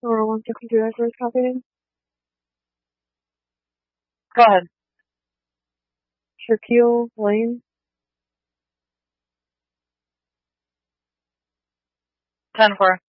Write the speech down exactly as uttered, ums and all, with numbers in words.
Or wants to computer first copy? Go ahead. Shaquille Lane. ten four.